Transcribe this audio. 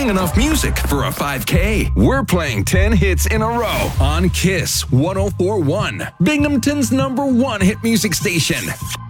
playing enough music for a 5K. We're playing 10 hits in a row on Kiss 104.1, Binghamton's #1 hit music station.